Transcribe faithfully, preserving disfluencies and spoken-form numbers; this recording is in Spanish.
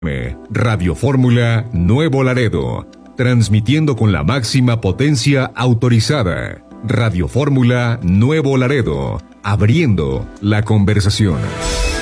Radio Fórmula Nuevo Laredo, transmitiendo con la máxima potencia autorizada. Radio Fórmula Nuevo Laredo, abriendo la conversación.